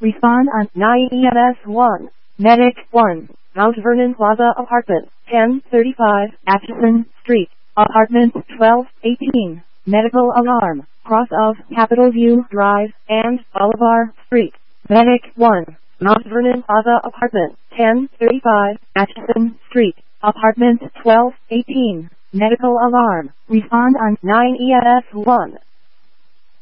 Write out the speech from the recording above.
Respond on 9 EMS 1. Medic 1. Mount Vernon Plaza Apartment, 1035 Atchison Street, Apartment 1218. Medical alarm, cross of Capitol View Drive and Bolivar Street. Medic 1. Mount Vernon Plaza Apartment, 1035 Atchison Street, Apartment 1218. Medical alarm. Respond on 9 EMS 1.